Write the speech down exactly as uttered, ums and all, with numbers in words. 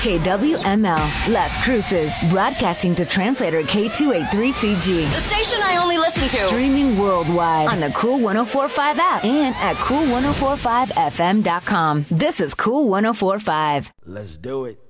K W M L, Las Cruces, broadcasting to translator K two eighty-three C G. The station I only listen to. Streaming worldwide on the Cool ten forty-five app and at cool ten forty-five F M dot com. This is Cool ten forty-five. Let's do it.